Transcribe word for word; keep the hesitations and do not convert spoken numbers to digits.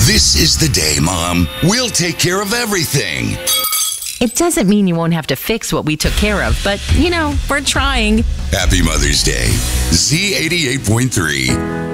This is the day, Mom. We'll take care of everything. It doesn't mean you won't have to fix what we took care of, but, you know, we're trying. Happy Mother's Day. Z eighty-eight point three.